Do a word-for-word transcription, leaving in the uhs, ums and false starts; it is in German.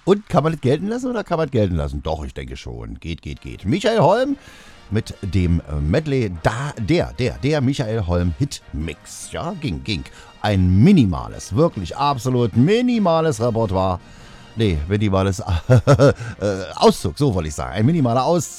Und kann man das gelten lassen oder kann man das gelten lassen? Doch, ich denke schon. Geht, geht, geht. Michael Holm mit dem Medley, da, der, der, der Michael Holm Hitmix. Ja, ging, ging. Ein minimales, wirklich absolut minimales Repertoire. Nee, minimales äh, Auszug, so wollte ich sagen. Ein minimaler Auszug